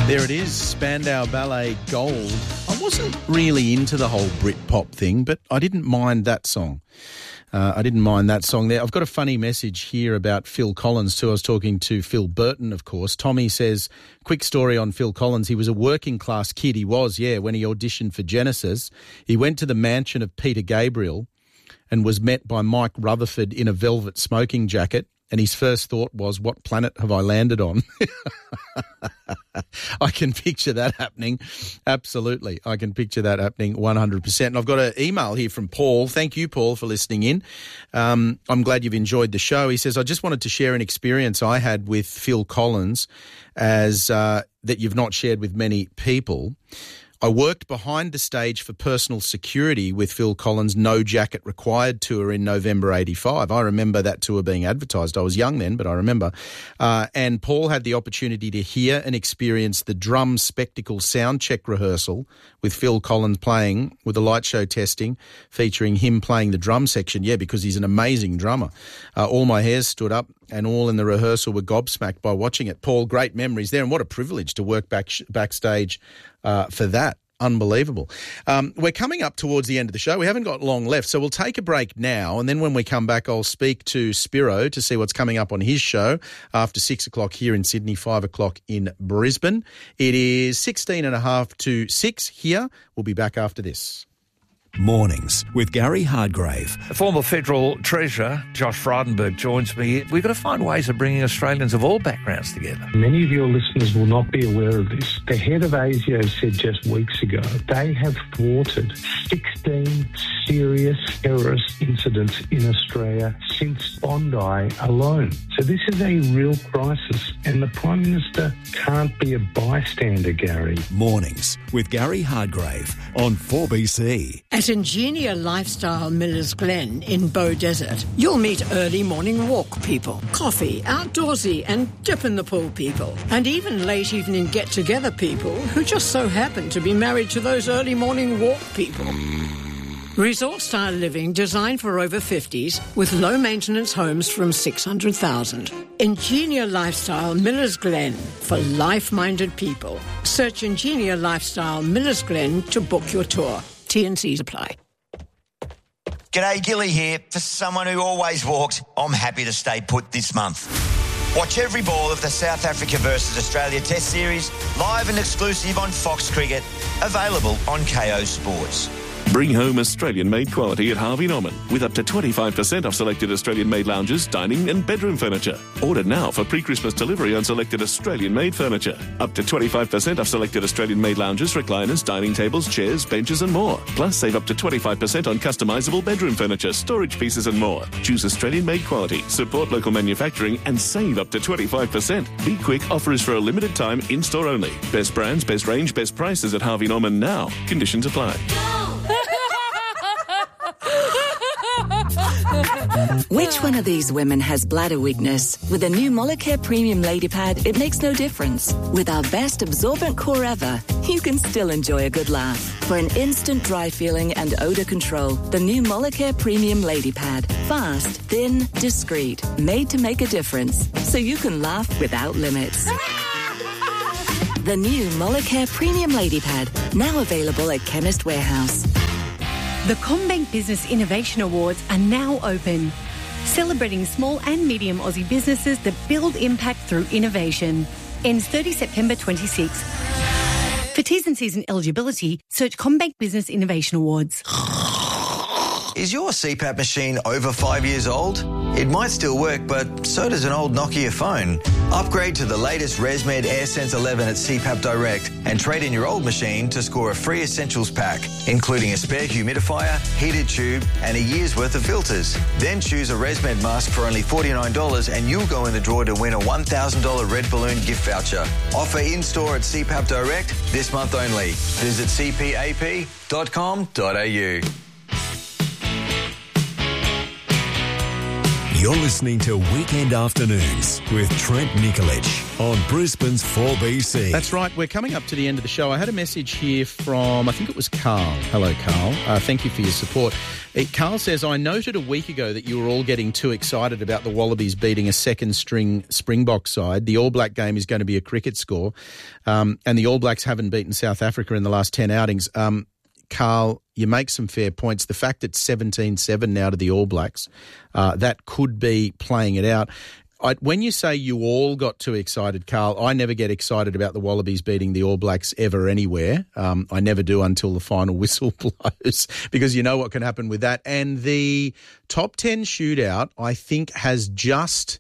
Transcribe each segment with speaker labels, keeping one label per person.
Speaker 1: There it is, Spandau Ballet Gold. I wasn't really into the whole Britpop thing, but I didn't mind that song. There. I've got a funny message here about Phil Collins too. I was talking to Phil Burton, of course. Tommy says, quick story on Phil Collins. He was a working class kid. He was, when he auditioned for Genesis. He went to the mansion of Peter Gabriel and was met by Mike Rutherford in a velvet smoking jacket. And his first thought was, what planet have I landed on? I can picture that happening. Absolutely. I can picture that happening 100%. And I've got an email here from Paul. Thank you, Paul, for listening in. I'm glad you've enjoyed the show. He says, I just wanted to share an experience I had with Phil Collins that you've not shared with many people. I worked behind the stage for personal security with Phil Collins' No Jacket Required tour in November 85. I remember that tour being advertised. I was young then, but I remember. And Paul had the opportunity to hear and experience the drum spectacle sound check rehearsal with Phil Collins playing with a light show testing featuring him playing the drum section. Yeah, because he's an amazing drummer. All my hairs stood up and all in the rehearsal were gobsmacked by watching it. Paul, great memories there, and what a privilege to work backstage for that. Unbelievable. We're coming up towards the end of the show. We haven't got long left, so we'll take a break now, and then when we come back, I'll speak to Spiro to see what's coming up on his show after 6 o'clock here in Sydney, 5 o'clock in Brisbane. It is 16:30 to 6 here. We'll be back after this.
Speaker 2: Mornings with Gary Hardgrave.
Speaker 3: Former Federal Treasurer Josh Frydenberg joins me. We've got to find ways of bringing Australians of all backgrounds together.
Speaker 4: Many of your listeners will not be aware of this. The head of ASIO said just weeks ago they have thwarted 16 serious terrorist incidents in Australia since Bondi alone. So this is a real crisis, and the Prime Minister can't be a bystander, Gary.
Speaker 2: Mornings with Gary Hardgrave on 4BC.
Speaker 5: At Ingenia Lifestyle Millers Glen in Bow Desert, you'll meet early morning walk people, coffee, outdoorsy and dip in the pool people, and even late evening get-together people who just so happen to be married to those early morning walk people. Resort-style living designed for over 50s with low-maintenance homes from 600,000. Ingenia Lifestyle Millers Glen for life-minded people. Search Ingenia Lifestyle Millers Glen to book your tour. T&Cs apply.
Speaker 6: G'day, Gilly here. For someone who always walked, I'm happy to stay put this month. Watch every ball of the South Africa versus Australia Test Series live and exclusive on Fox Cricket, available on KO Sports.
Speaker 7: Bring home Australian-made quality at Harvey Norman with up to 25% off selected Australian-made lounges, dining and bedroom furniture. Order now for pre-Christmas delivery on selected Australian-made furniture. Up to 25% off selected Australian-made lounges, recliners, dining tables, chairs, benches and more. Plus, save up to 25% on customisable bedroom furniture, storage pieces and more. Choose Australian-made quality, support local manufacturing and save up to 25%. Be quick, offer is for a limited time, in-store only. Best brands, best range, best prices at Harvey Norman now. Conditions apply.
Speaker 8: Which one of these women has bladder weakness? With a new Molicare Premium Lady Pad, it makes no difference. With our best absorbent core ever, you can still enjoy a good laugh. For an instant dry feeling and odour control, the new Molicare Premium Lady Pad. Fast, thin, discreet, made to make a difference. So you can laugh without limits. The new Molicare Premium Lady Pad, now available at Chemist Warehouse.
Speaker 9: The CommBank Business Innovation Awards are now open, celebrating small and medium Aussie businesses that build impact through innovation. Ends 30 September 26. For T's and C's and eligibility, search CommBank Business Innovation Awards.
Speaker 6: Is your CPAP machine over 5 years old? It might still work, but so does an old Nokia phone. Upgrade to the latest ResMed AirSense 11 at CPAP Direct and trade in your old machine to score a free essentials pack, including a spare humidifier, heated tube and a year's worth of filters. Then choose a ResMed mask for only $49 and you'll go in the draw to win a $1,000 Red Balloon gift voucher. Offer in-store at CPAP Direct this month only. Visit cpap.com.au.
Speaker 2: You're listening to Weekend Afternoons with Trent Nikolic on Brisbane's 4BC.
Speaker 1: That's right. We're coming up to the end of the show. I had a message here from, I think it was Carl. Hello, Carl. Thank you for your support. Carl says, I noted a week ago that you were all getting too excited about the Wallabies beating a second-string Springbok side. The All Black game is going to be a cricket score, and the All Blacks haven't beaten South Africa in the last 10 outings. Carl, you make some fair points. The fact it's 17-7 now to the All Blacks, that could be playing it out. When you say you all got too excited, Carl, I never get excited about the Wallabies beating the All Blacks ever anywhere. I never do until the final whistle blows, because you know what can happen with that. And the top 10 shootout, I think, has just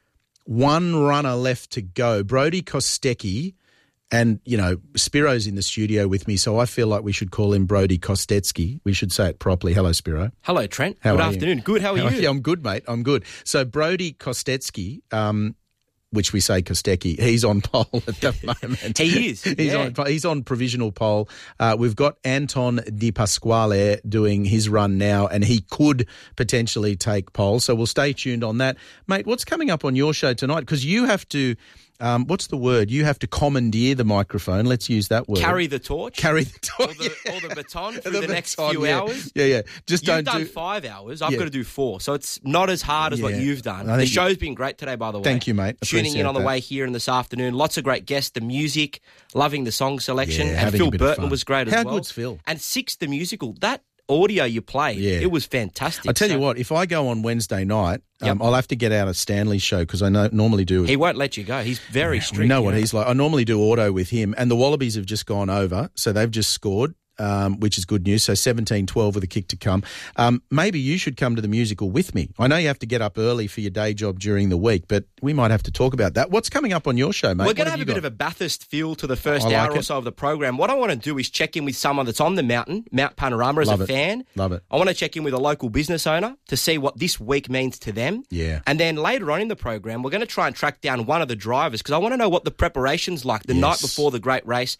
Speaker 1: one runner left to go. Brodie Kostecki. And, you know, Spiro's in the studio with me, so I feel like we should call him Brodie Kostecki. We should say it properly. Hello, Spiro.
Speaker 10: Hello, Trent.
Speaker 1: Good
Speaker 10: afternoon. Good. How are you?
Speaker 1: Yeah, I'm good, mate. I'm good. So Brodie Kostecki, which we say Kostecki, he's on poll at the moment.
Speaker 10: He is.
Speaker 1: He's on provisional poll. We've got Anton Di Pasquale doing his run now, and he could potentially take poll. So we'll stay tuned on that. Mate, what's coming up on your show tonight? Because you have to... what's the word? You have to commandeer the microphone. Let's use that word.
Speaker 10: Carry the torch.
Speaker 1: Carry the torch.
Speaker 10: Or the baton for the next few hours.
Speaker 1: Yeah. You've
Speaker 10: done 5 hours. I've got to do 4. So it's not as hard as what you've done. The show's been great today, by the way.
Speaker 1: Thank you, mate.
Speaker 10: Tuning in on the way here in this afternoon. Lots of great guests. The music, loving the song selection. And Phil Burton was great as well.
Speaker 1: How good's Phil?
Speaker 10: And Six, the musical. That audio you played, it was fantastic.
Speaker 1: I tell you what, if I go on Wednesday night, I'll have to get out of Stanley's show, because I normally do.
Speaker 10: He won't let you go. He's very strict.
Speaker 1: You know what he's like. I normally do auto with him, and the Wallabies have just gone over, so they've just scored. Which is good news. So 17-12 with a kick to come. Maybe you should come to the musical with me. I know you have to get up early for your day job during the week, but we might have to talk about that. What's coming up on your show, mate?
Speaker 10: We're going to have a bit of a Bathurst feel to the first hour or so of the program. What I want to do is check in with someone that's on the mountain, Mount Panorama, as a fan.
Speaker 1: Love it.
Speaker 10: I want to check in with a local business owner to see what this week means to them.
Speaker 1: Yeah.
Speaker 10: And then later on in the program, we're going to try and track down one of the drivers, because I want to know what the preparation's like the night before the great race.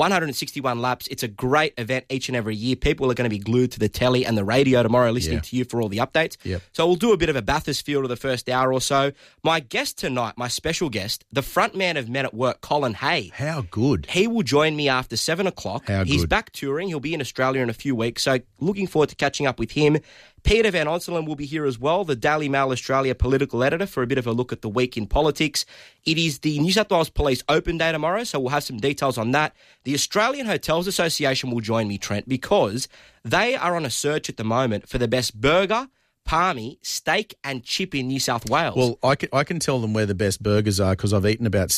Speaker 10: 161 laps. It's a great event each and every year. People are going to be glued to the telly and the radio tomorrow listening to you for all the updates.
Speaker 1: Yep.
Speaker 10: So we'll do a bit of a Bathurst feel to the first hour or so. My guest tonight, my special guest, the front man of Men at Work, Colin Hay.
Speaker 1: How good.
Speaker 10: He will join me after 7 o'clock. He's back touring. He'll be in Australia in a few weeks. So looking forward to catching up with him. Peter Van Onselen will be here as well, the Daily Mail Australia political editor, for a bit of a look at the week in politics. It is the New South Wales Police Open Day tomorrow, so we'll have some details on that. The Australian Hotels Association will join me, Trent, because they are on a search at the moment for the best burger, palmy, steak and chip in New South Wales.
Speaker 1: Well, I can tell them where the best burgers are, because I've eaten about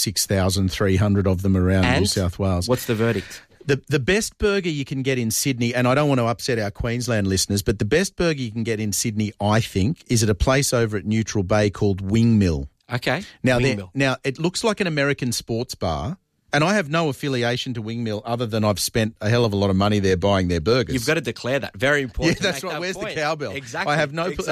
Speaker 1: 6,300 of them around New South Wales.
Speaker 10: What's the verdict?
Speaker 1: The best burger you can get in Sydney, and I don't want to upset our Queensland listeners, but the best burger you can get in Sydney, I think, is at a place over at Neutral Bay called Wingmill.
Speaker 10: Okay.
Speaker 1: Now, it looks like an American sports bar, and I have no affiliation to Wingmill other than I've spent a hell of a lot of money there buying their burgers.
Speaker 10: You've got to declare that. Very important.
Speaker 1: Yeah, that's right. Where's the cowbell?
Speaker 10: Exactly.
Speaker 1: I have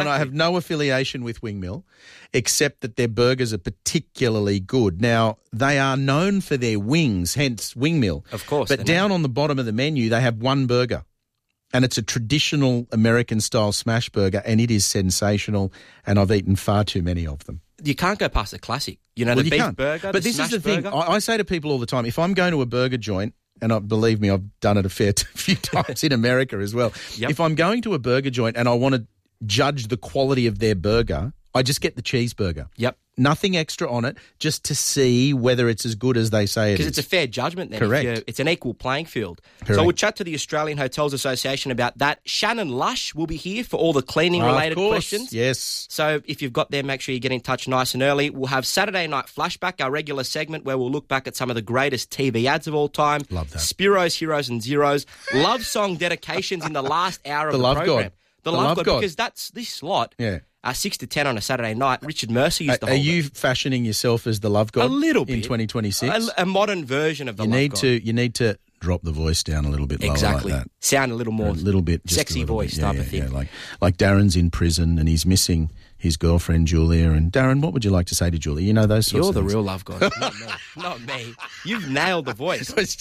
Speaker 1: no affiliation with Wingmill, except that their burgers are particularly good. Now, they are known for their wings, hence Wingmill.
Speaker 10: Of course.
Speaker 1: But down on the bottom of the menu, they have one burger. And it's a traditional American-style smash burger, and it is sensational, and I've eaten far too many of them.
Speaker 10: You can't go past a classic. You know, the beef burger,
Speaker 1: but this is the thing. I say to people all the time, if I'm going to a burger joint, and believe me, I've done it a few times in America as well.
Speaker 10: Yep.
Speaker 1: If I'm going to a burger joint and I want to judge the quality of their burger, I just get the cheeseburger.
Speaker 10: Yep.
Speaker 1: Nothing extra on it, just to see whether it's as good as they say it is.
Speaker 10: Because it's a fair judgment then.
Speaker 1: Correct.
Speaker 10: It's an equal playing field.
Speaker 1: Correct.
Speaker 10: So we'll chat to the Australian Hotels Association about that. Shannon Lush will be here for all the cleaning-related questions.
Speaker 1: Yes.
Speaker 10: So if you've got them, make sure you get in touch nice and early. We'll have Saturday Night Flashback, our regular segment where we'll look back at some of the greatest TV ads of all time.
Speaker 1: Love that.
Speaker 10: Spiro's Heroes and Zeros. Love song dedications in the last hour of the
Speaker 1: Love
Speaker 10: program.
Speaker 1: God.
Speaker 10: The Love God, because that's this slot.
Speaker 1: Yeah.
Speaker 10: 6 to 10 on a Saturday night. Richard Mercer used to hold
Speaker 1: Are you fashioning yourself as the Love God?
Speaker 10: A little bit.
Speaker 1: In 2026?
Speaker 10: A modern version of the Love God.
Speaker 1: You need to drop the voice down a little bit lower
Speaker 10: exactly.
Speaker 1: like that.
Speaker 10: Sound a little more
Speaker 1: a little bit, just
Speaker 10: sexy voice type of thing.
Speaker 1: Yeah, like Darren's in prison and he's missing his girlfriend Julia. And Darren, what would you like to say to Julia? You know those sorts of things.
Speaker 10: You're the real Love God, not me. Not me. You've nailed the voice.
Speaker 1: It's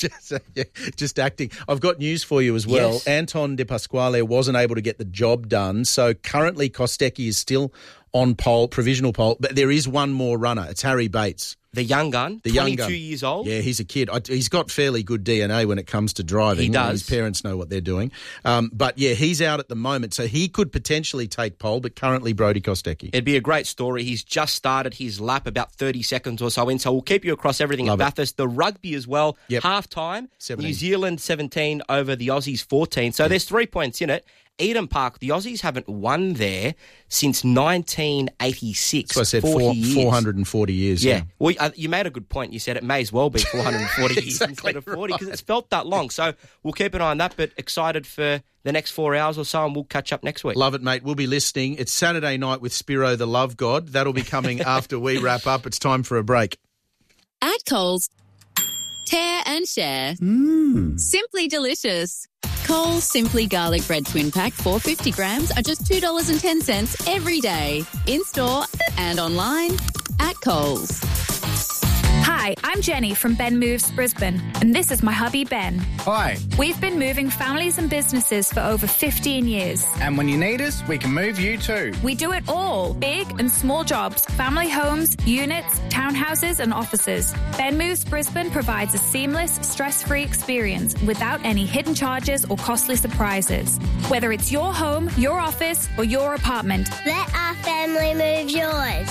Speaker 1: just acting. I've got news for you as well.
Speaker 10: Yes.
Speaker 1: Anton De Pasquale wasn't able to get the job done, so currently Kostecki is still on pole, provisional pole. But there is one more runner. It's Harry Bates.
Speaker 10: The young gun, 22 years old.
Speaker 1: Yeah, he's a kid. He's got fairly good DNA when it comes to driving.
Speaker 10: He does.
Speaker 1: His parents know what they're doing. But, yeah, he's out at the moment, so he could potentially take pole, but currently Brodie Kostecki.
Speaker 10: It'd be a great story. He's just started his lap about 30 seconds or so in, so we'll keep you across everything at Bathurst. The rugby as well, half-time,
Speaker 1: 17.
Speaker 10: New Zealand 17 over the Aussies 14. So there's 3 points in it. Eden Park, the Aussies haven't won there since 1986.
Speaker 1: So I said 440 years.
Speaker 10: Yeah. Well, you made a good point. You said it may as well be 440 years instead of 40 because it's felt that long. So we'll keep an eye on that, but excited for the next 4 hours or so, and we'll catch up next week.
Speaker 1: Love it, mate. We'll be listening. It's Saturday night with Spiro the Love God. That'll be coming after we wrap up. It's time for a break.
Speaker 11: At Coles, tear and share. Simply delicious. Coles Simply Garlic Bread Twin Pack 450 grams are just $2.10 every day. In-store and online at Coles.
Speaker 12: Hi, I'm Jenny from Ben Moves Brisbane, and this is my hubby Ben.
Speaker 13: Hi.
Speaker 12: We've been moving families and businesses for over 15 years.
Speaker 13: And when you need us, we can move you too.
Speaker 12: We do it all, big and small jobs, family homes, units, townhouses and offices. Ben Moves Brisbane provides a seamless, stress-free experience without any hidden charges or costly surprises. Whether it's your home, your office or your apartment.
Speaker 14: Let our family move yours.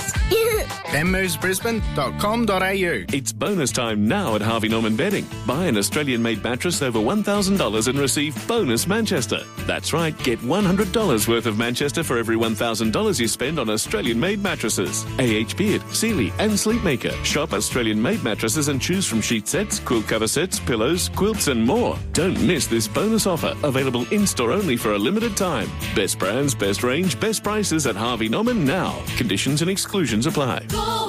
Speaker 13: benmovesbrisbane.com.au.
Speaker 7: It's bonus time now at Harvey Norman Bedding. Buy an Australian-made mattress over $1,000 and receive bonus Manchester. That's right, get $100 worth of Manchester for every $1,000 you spend on Australian-made mattresses. AH Beard, Sealy and Sleepmaker. Shop Australian-made mattresses and choose from sheet sets, quilt cover sets, pillows, quilts and more. Don't miss this bonus offer, available in-store only for a limited time. Best brands, best range, best prices at Harvey Norman now. Conditions and exclusions apply.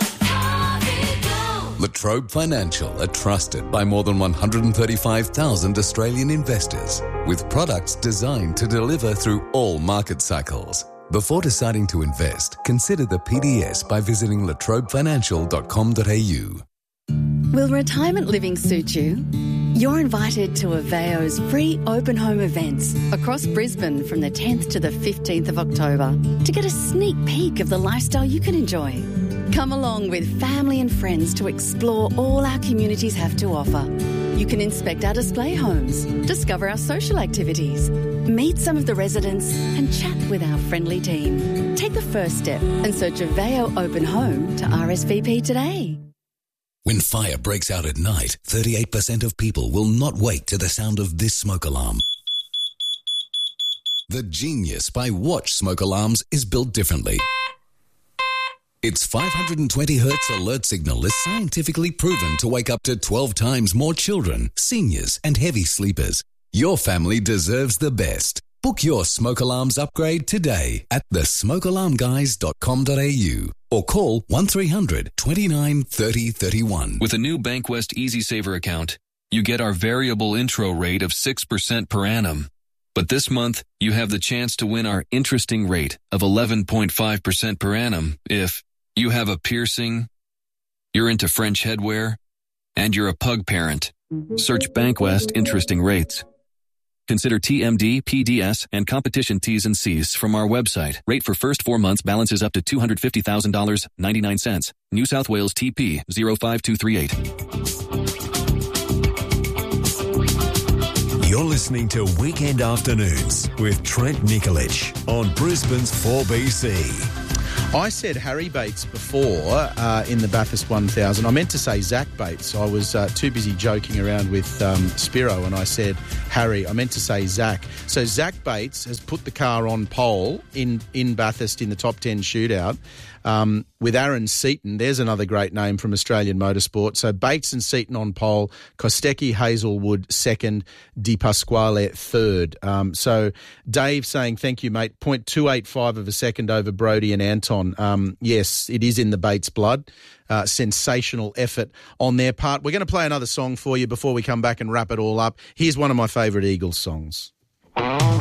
Speaker 15: La Trobe Financial are trusted by more than 135,000 Australian investors with products designed to deliver through all market cycles. Before deciding to invest, consider the PDS by visiting latrobefinancial.com.au.
Speaker 16: Will retirement living suit you? You're invited to Aveo's free open home events across Brisbane from the 10th to the 15th of October to get a sneak peek of the lifestyle you can enjoy. Come along with family and friends to explore all our communities have to offer. You can inspect our display homes, discover our social activities, meet some of the residents and chat with our friendly team. Take the first step and search Aveo Open Home to RSVP today.
Speaker 15: When fire breaks out at night, 38% of people will not wake to the sound of this smoke alarm. The Genius by Watch smoke alarms is built differently. Its 520 Hz alert signal is scientifically proven to wake up to 12 times more children, seniors, and heavy sleepers. Your family deserves the best. Book your smoke alarms upgrade today at thesmokealarmguys.com.au or call 1300 29 30 31.
Speaker 17: With a new Bankwest Easy Saver account, you get our variable intro rate of 6% per annum. But this month, you have the chance to win our interesting rate of 11.5% per annum if you have a piercing, you're into French headwear, and you're a pug parent. Search Bankwest Interesting Rates. Consider TMD, PDS, and competition T's and C's from our website. Rate for first 4 months balances up to $250,000, 99 cents. New South Wales TP 05238.
Speaker 2: You're listening to Weekend Afternoons with Trent Nikolic on Brisbane's 4BC.
Speaker 1: I said Harry Bates before in the Bathurst 1000. I meant to say Zach Bates. I was too busy joking around with Spiro and I said Harry. I meant to say Zach. So Zach Bates has put the car on pole in Bathurst in the top 10 shootout with Aaron Seaton. There's another great name from Australian motorsport. So Bates and Seaton on pole, Kostecki, Hazelwood second, Di Pasquale third. So Dave saying thank you, mate. 0.285 of a second over Brodie and Anton. Yes, it is in the Bates blood. Sensational effort on their part. We're going to play another song for you before we come back and wrap it all up. Here's one of my favourite Eagles songs.